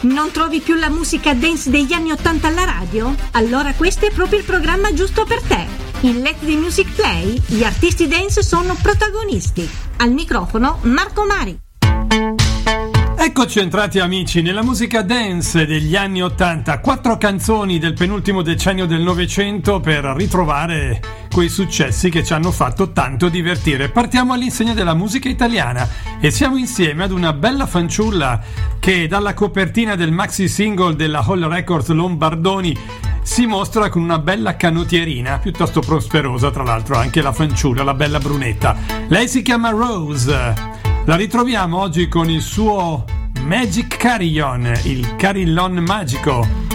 Non trovi più la musica dance degli anni 80 alla radio? Allora questo è proprio il programma giusto per te. In Let the Music Play gli artisti dance sono protagonisti. Al microfono Marco Mari. Eccoci entrati amici nella musica dance degli anni 80, 4 canzoni del penultimo decennio del Novecento per ritrovare quei successi che ci hanno fatto tanto divertire. Partiamo all'insegna della musica italiana e siamo insieme ad una bella fanciulla che dalla copertina del maxi single della Hall Records Lombardoni si mostra con una bella canottierina, piuttosto prosperosa tra l'altro anche la fanciulla, la bella brunetta. Lei si chiama Rose. La ritroviamo oggi con il suo Magic Carillon, il carillon magico.